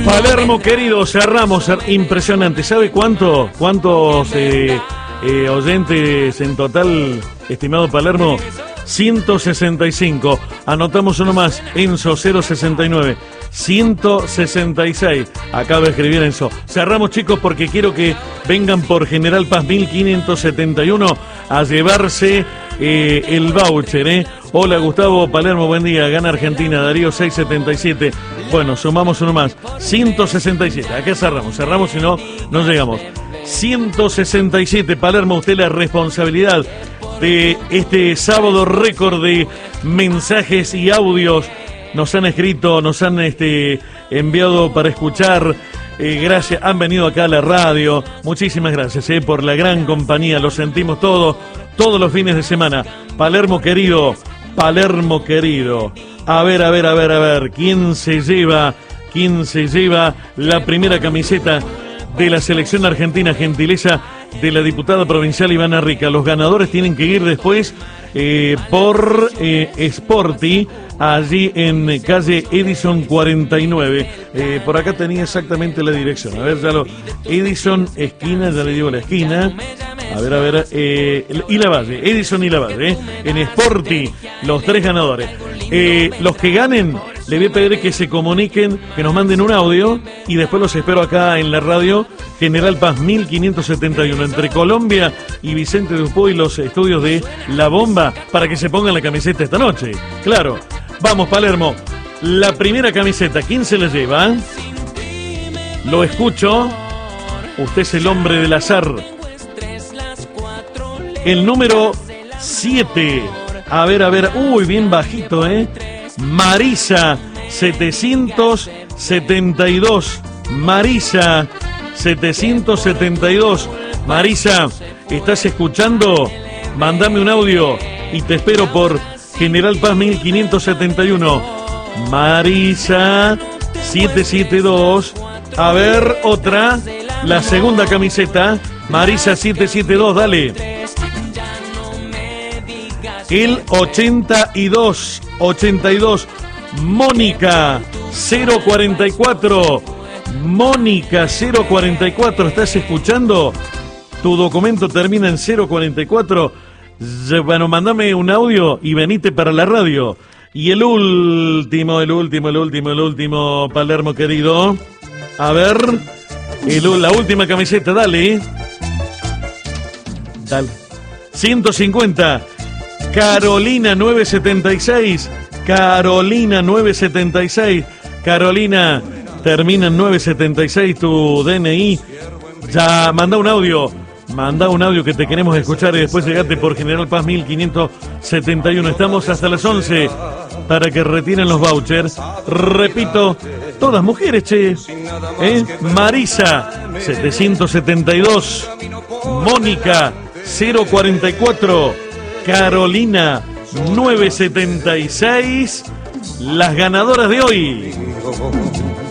Palermo querido, cerramos, impresionante. ¿Sabe cuántos oyentes en total, estimado Palermo? 165. Anotamos uno más, Enzo 069. 166. Acaba de escribir Enzo. Cerramos, chicos, porque quiero que vengan por General Paz 1571 a llevarse el voucher, Hola Gustavo, Palermo, buen día. Gana Argentina, Darío 677. Bueno, sumamos uno más, 167. Acá cerramos, si no, no llegamos. 167, Palermo, usted la responsabilidad de este sábado récord de mensajes y audios. Nos han escrito, nos han enviado para escuchar. Gracias, han venido acá a la radio. Muchísimas gracias por la gran compañía. Lo sentimos todos los fines de semana. Palermo querido. A ver. ¿Quién se lleva la primera camiseta de la selección argentina? Gentileza de la diputada provincial Ivana Rica. Los ganadores tienen que ir después por Sporty, allí en calle Edison 49. Por acá tenía exactamente la dirección. A ver, Edison esquina, ya le digo la esquina. A ver, y la Valle, Edison y la Valle, en Sporty, los tres ganadores. Los que ganen, le voy a pedir que se comuniquen, que nos manden un audio y después los espero acá en la radio General Paz 1571, entre Colombia y Vicente Dupont y los estudios de La Bomba, para que se pongan la camiseta esta noche. Claro, vamos Palermo, la primera camiseta, ¿quién se la lleva? Lo escucho, usted es el hombre del azar. El número 7. A ver. Uy, bien bajito, Marisa 772. Marisa 772. Marisa, ¿estás escuchando? Mándame un audio y te espero por General Paz 1571. Marisa 772. A ver, otra. La segunda camiseta. Marisa 772, dale. El 82. Mónica 044. Mónica 044, ¿estás escuchando? Tu documento termina en 044. Bueno, mandame un audio y venite para la radio. Y el último, Palermo querido. A ver, la última camiseta, dale. 150. Carolina 976. Carolina, termina en 976 tu DNI. Ya, manda un audio que te queremos escuchar y después llegate por General Paz 1571. Estamos hasta las 11 para que retiren los vouchers. Repito, todas mujeres, Marisa 772. Mónica 044. Carolina 976, las ganadoras de hoy.